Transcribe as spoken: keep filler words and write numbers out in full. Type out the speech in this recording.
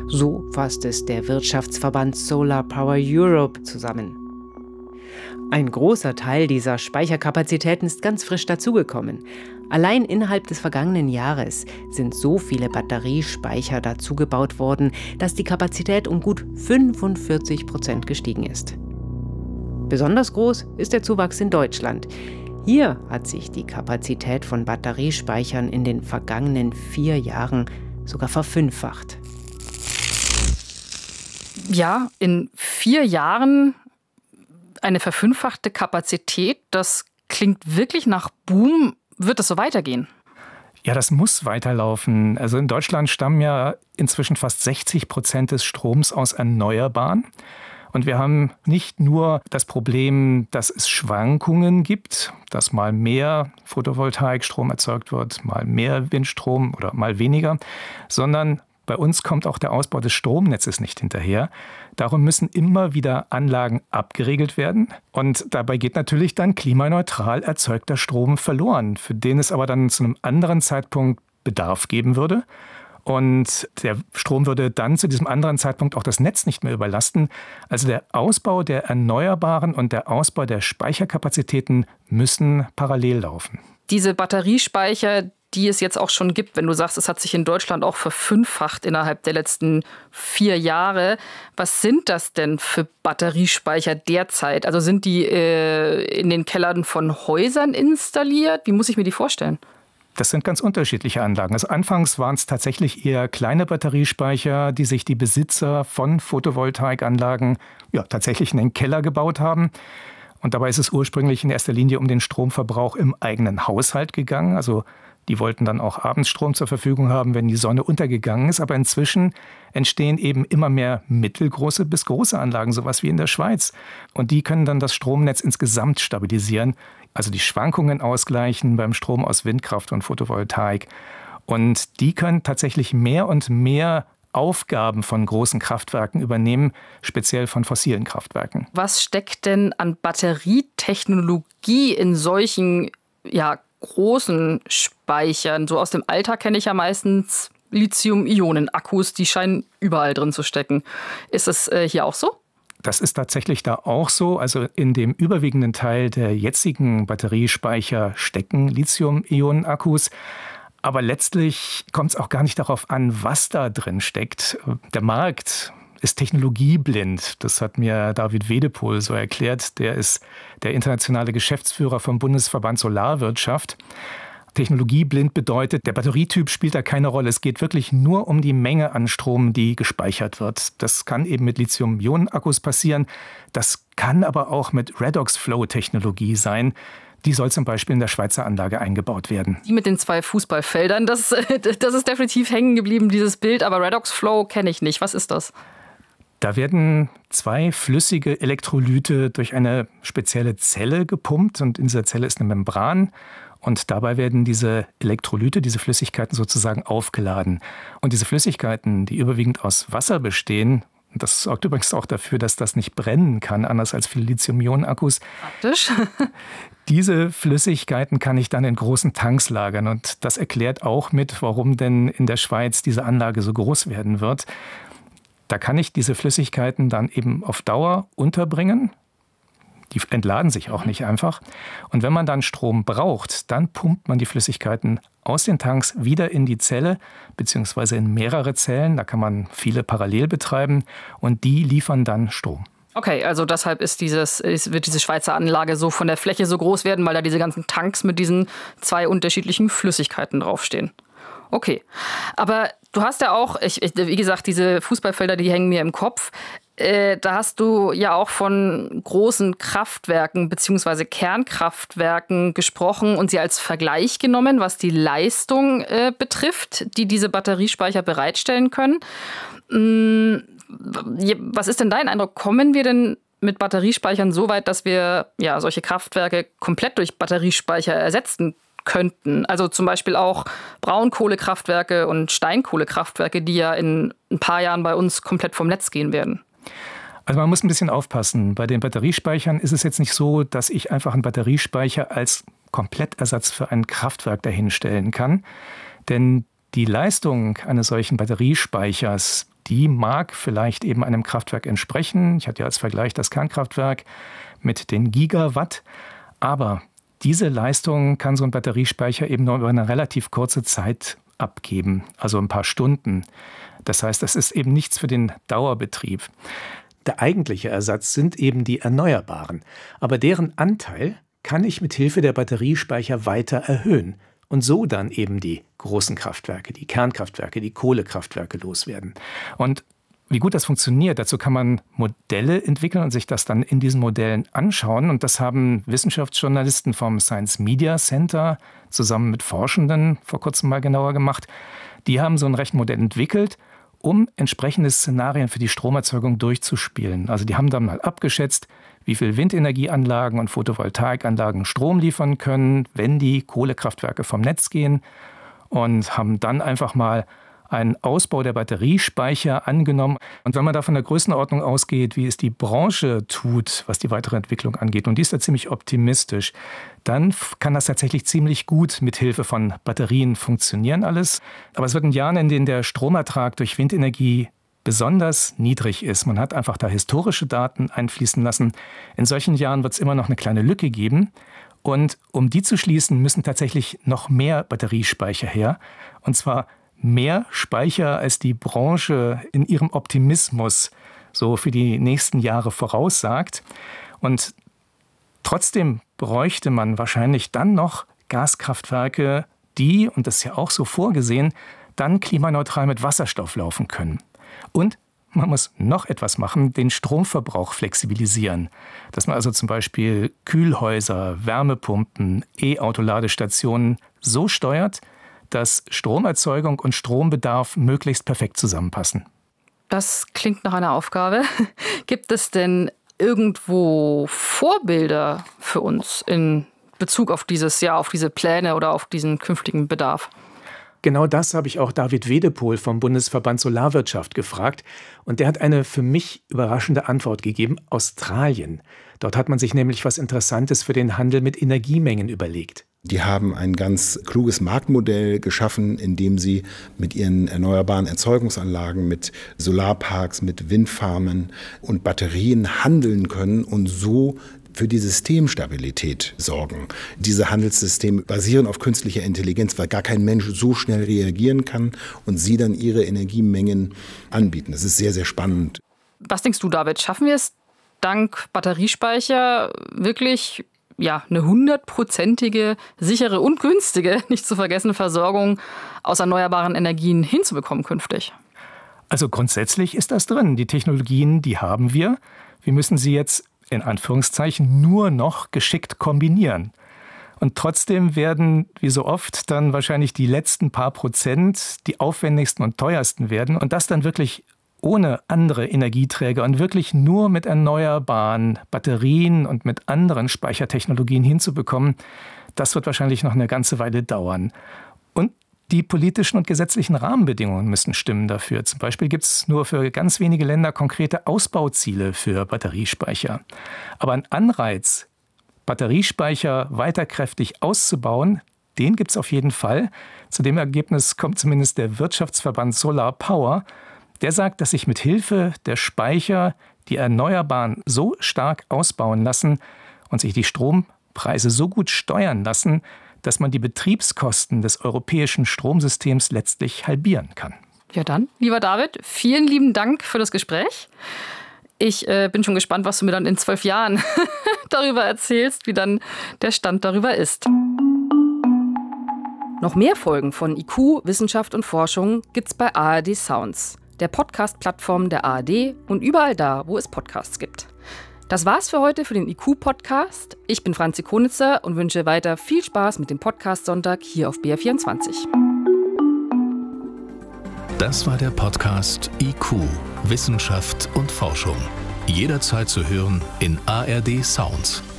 So fasst es der Wirtschaftsverband Solar Power Europe zusammen. Ein großer Teil dieser Speicherkapazitäten ist ganz frisch dazugekommen. Allein innerhalb des vergangenen Jahres sind so viele Batteriespeicher dazugebaut worden, dass die Kapazität um gut fünfundvierzig Prozent gestiegen ist. Besonders groß ist der Zuwachs in Deutschland. Hier hat sich die Kapazität von Batteriespeichern in den vergangenen vier Jahren sogar verfünffacht. Ja, in vier Jahren eine verfünffachte Kapazität, das klingt wirklich nach Boom. Wird das so weitergehen? Ja, das muss weiterlaufen. Also in Deutschland stammen ja inzwischen fast sechzig Prozent des Stroms aus Erneuerbaren. Und wir haben nicht nur das Problem, dass es Schwankungen gibt, dass mal mehr Photovoltaikstrom erzeugt wird, mal mehr Windstrom oder mal weniger, sondern bei uns kommt auch der Ausbau des Stromnetzes nicht hinterher. Darum müssen immer wieder Anlagen abgeregelt werden. Und dabei geht natürlich dann klimaneutral erzeugter Strom verloren, für den es aber dann zu einem anderen Zeitpunkt Bedarf geben würde. Und der Strom würde dann zu diesem anderen Zeitpunkt auch das Netz nicht mehr überlasten. Also der Ausbau der Erneuerbaren und der Ausbau der Speicherkapazitäten müssen parallel laufen. Diese Batteriespeicher, die es jetzt auch schon gibt, wenn du sagst, es hat sich in Deutschland auch verfünffacht innerhalb der letzten vier Jahre. Was sind das denn für Batteriespeicher derzeit? Also sind die äh, in den Kellern von Häusern installiert? Wie muss ich mir die vorstellen? Das sind ganz unterschiedliche Anlagen. Also anfangs waren es tatsächlich eher kleine Batteriespeicher, die sich die Besitzer von Photovoltaikanlagen ja, tatsächlich in den Keller gebaut haben. Und dabei ist es ursprünglich in erster Linie um den Stromverbrauch im eigenen Haushalt gegangen. Also die wollten dann auch abends Strom zur Verfügung haben, wenn die Sonne untergegangen ist. Aber inzwischen entstehen eben immer mehr mittelgroße bis große Anlagen, sowas wie in der Schweiz. Und die können dann das Stromnetz insgesamt stabilisieren, also die Schwankungen ausgleichen beim Strom aus Windkraft und Photovoltaik. Und die können tatsächlich mehr und mehr Aufgaben von großen Kraftwerken übernehmen, speziell von fossilen Kraftwerken. Was steckt denn an Batterietechnologie in solchen, ja, großen Speichern? So aus dem Alltag kenne ich ja meistens Lithium-Ionen-Akkus, die scheinen überall drin zu stecken. Ist es äh, hier auch so? Das ist tatsächlich da auch so. Also in dem überwiegenden Teil der jetzigen Batteriespeicher stecken Lithium-Ionen-Akkus. Aber letztlich kommt es auch gar nicht darauf an, was da drin steckt. Der Markt ist technologieblind. Das hat mir David Wedepol so erklärt. Der ist der internationale Geschäftsführer vom Bundesverband Solarwirtschaft. Technologieblind bedeutet, der Batterietyp spielt da keine Rolle. Es geht wirklich nur um die Menge an Strom, die gespeichert wird. Das kann eben mit Lithium-Ionen-Akkus passieren. Das kann aber auch mit Redox-Flow-Technologie sein. Die soll zum Beispiel in der Schweizer Anlage eingebaut werden. Die mit den zwei Fußballfeldern, das, das ist definitiv hängen geblieben, dieses Bild. Aber Redox Flow kenne ich nicht. Was ist das? Da werden zwei flüssige Elektrolyte durch eine spezielle Zelle gepumpt. Und in dieser Zelle ist eine Membran. Und dabei werden diese Elektrolyte, diese Flüssigkeiten sozusagen aufgeladen. Und diese Flüssigkeiten, die überwiegend aus Wasser bestehen, das sorgt übrigens auch dafür, dass das nicht brennen kann, anders als viele Lithium-Ionen-Akkus. Praktisch. Diese Flüssigkeiten kann ich dann in großen Tanks lagern. Und das erklärt auch mit, warum denn in der Schweiz diese Anlage so groß werden wird. Da kann ich diese Flüssigkeiten dann eben auf Dauer unterbringen. Die entladen sich auch nicht einfach. Und wenn man dann Strom braucht, dann pumpt man die Flüssigkeiten aus den Tanks wieder in die Zelle, beziehungsweise in mehrere Zellen. Da kann man viele parallel betreiben und die liefern dann Strom. Okay, also deshalb ist dieses, ist, wird diese Schweizer Anlage so von der Fläche so groß werden, weil da diese ganzen Tanks mit diesen zwei unterschiedlichen Flüssigkeiten draufstehen. Okay, aber du hast ja auch, ich, ich, wie gesagt, diese Fußballfelder, die hängen mir im Kopf. Äh, da hast du ja auch von großen Kraftwerken bzw. Kernkraftwerken gesprochen und sie als Vergleich genommen, was die Leistung äh, betrifft, die diese Batteriespeicher bereitstellen können. Hm, was ist denn dein Eindruck? Kommen wir denn mit Batteriespeichern so weit, dass wir ja solche Kraftwerke komplett durch Batteriespeicher ersetzen könnten? Also zum Beispiel auch Braunkohlekraftwerke und Steinkohlekraftwerke, die ja in ein paar Jahren bei uns komplett vom Netz gehen werden. Also man muss ein bisschen aufpassen. Bei den Batteriespeichern ist es jetzt nicht so, dass ich einfach einen Batteriespeicher als Komplettersatz für ein Kraftwerk dahinstellen kann. Denn die Leistung eines solchen Batteriespeichers, die mag vielleicht eben einem Kraftwerk entsprechen. Ich hatte ja als Vergleich das Kernkraftwerk mit den Gigawatt. Aber diese Leistung kann so ein Batteriespeicher eben nur über eine relativ kurze Zeit abgeben, also ein paar Stunden. Das heißt, das ist eben nichts für den Dauerbetrieb. Der eigentliche Ersatz sind eben die Erneuerbaren. Aber deren Anteil kann ich mit Hilfe der Batteriespeicher weiter erhöhen und so dann eben die großen Kraftwerke, die Kernkraftwerke, die Kohlekraftwerke loswerden. Und wie gut das funktioniert, dazu kann man Modelle entwickeln und sich das dann in diesen Modellen anschauen. Und das haben Wissenschaftsjournalisten vom Science Media Center zusammen mit Forschenden vor kurzem mal genauer gemacht. Die haben so ein Rechenmodell entwickelt, um entsprechende Szenarien für die Stromerzeugung durchzuspielen. Also die haben dann mal abgeschätzt, wie viel Windenergieanlagen und Photovoltaikanlagen Strom liefern können, wenn die Kohlekraftwerke vom Netz gehen, und haben dann einfach mal einen Ausbau der Batteriespeicher angenommen. Und wenn man da von der Größenordnung ausgeht, wie es die Branche tut, was die weitere Entwicklung angeht, und die ist da ziemlich optimistisch, dann kann das tatsächlich ziemlich gut mit Hilfe von Batterien funktionieren alles. Aber es wird in Jahren, in denen der Stromertrag durch Windenergie besonders niedrig ist. Man hat einfach da historische Daten einfließen lassen. In solchen Jahren wird es immer noch eine kleine Lücke geben. Und um die zu schließen, müssen tatsächlich noch mehr Batteriespeicher her. Und zwar mehr Speicher, als die Branche in ihrem Optimismus so für die nächsten Jahre voraussagt. Und trotzdem bräuchte man wahrscheinlich dann noch Gaskraftwerke, die, und das ist ja auch so vorgesehen, dann klimaneutral mit Wasserstoff laufen können. Und man muss noch etwas machen, den Stromverbrauch flexibilisieren. Dass man also zum Beispiel Kühlhäuser, Wärmepumpen, E-Auto-Ladestationen so steuert, dass Stromerzeugung und Strombedarf möglichst perfekt zusammenpassen. Das klingt nach einer Aufgabe. Gibt es denn irgendwo Vorbilder für uns in Bezug auf dieses Jahr, auf diese Pläne oder auf diesen künftigen Bedarf? Genau das habe ich auch David Wedepohl vom Bundesverband Solarwirtschaft gefragt. Und der hat eine für mich überraschende Antwort gegeben: Australien. Dort hat man sich nämlich was Interessantes für den Handel mit Energiemengen überlegt. Die haben ein ganz kluges Marktmodell geschaffen, in dem sie mit ihren erneuerbaren Erzeugungsanlagen, mit Solarparks, mit Windfarmen und Batterien handeln können und so für die Systemstabilität sorgen. Diese Handelssysteme basieren auf künstlicher Intelligenz, weil gar kein Mensch so schnell reagieren kann und sie dann ihre Energiemengen anbieten. Das ist sehr, sehr spannend. Was denkst du, David? Schaffen wir es dank Batteriespeicher wirklich, ja, eine hundertprozentige, sichere und günstige, nicht zu vergessen, Versorgung aus erneuerbaren Energien hinzubekommen künftig? Also grundsätzlich ist das drin. Die Technologien, die haben wir. Wir müssen sie jetzt in Anführungszeichen nur noch geschickt kombinieren. Und trotzdem werden, wie so oft, dann wahrscheinlich die letzten paar Prozent die aufwendigsten und teuersten werden. Und das dann wirklich ohne andere Energieträger und wirklich nur mit erneuerbaren Batterien und mit anderen Speichertechnologien hinzubekommen, das wird wahrscheinlich noch eine ganze Weile dauern. Und die politischen und gesetzlichen Rahmenbedingungen müssen stimmen dafür. Zum Beispiel gibt es nur für ganz wenige Länder konkrete Ausbauziele für Batteriespeicher. Aber ein Anreiz, Batteriespeicher weiter kräftig auszubauen, den gibt es auf jeden Fall. Zu dem Ergebnis kommt zumindest der Wirtschaftsverband Solar Power. Der sagt, dass sich mit Hilfe der Speicher die Erneuerbaren so stark ausbauen lassen und sich die Strompreise so gut steuern lassen, dass man die Betriebskosten des europäischen Stromsystems letztlich halbieren kann. Ja dann, lieber David, vielen lieben Dank für das Gespräch. Ich äh, bin schon gespannt, was du mir dann in zwölf Jahren darüber erzählst, wie dann der Stand darüber ist. Noch mehr Folgen von I Q, Wissenschaft und Forschung gibt's bei A R D Sounds, der Podcast-Plattform der A R D und überall da, wo es Podcasts gibt. Das war's für heute für den I Q-Podcast. Ich bin Franzi Konitzer und wünsche weiter viel Spaß mit dem Podcast Sonntag hier auf B R vierundzwanzig. Das war der Podcast I Q, Wissenschaft und Forschung. Jederzeit zu hören in A R D Sounds.